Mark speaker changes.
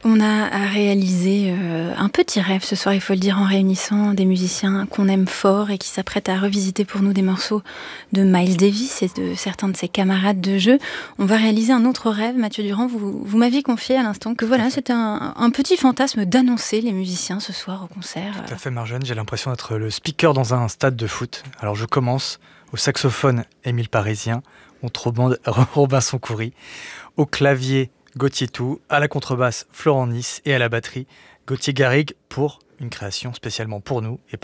Speaker 1: On a réalisé un petit rêve ce soir, il faut le dire, en réunissant des musiciens qu'on aime fort et qui s'apprêtent à revisiter pour nous des morceaux de Miles Davis et de certains de ses camarades de jeu. On va réaliser un autre rêve. Mathieu Durand, vous m'aviez confié à l'instant que voilà, c'était un petit fantasme d'annoncer les musiciens ce soir au concert.
Speaker 2: Tout à fait, Marjolaine, j'ai l'impression d'être le speaker dans un stade de foot. Alors je commence au saxophone, Émile Parisien, au trombone, Robinson Coury, au clavier, Gauthier Tout, à la contrebasse, Florent Nice et à la batterie, Gauthier Garrigue pour une création spécialement pour nous et